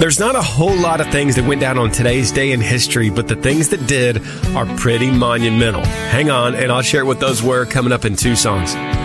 There's not a whole lot of things that went down on today's day in history, but the things that did are pretty monumental. Hang on, and I'll share what those were coming up in 2 songs.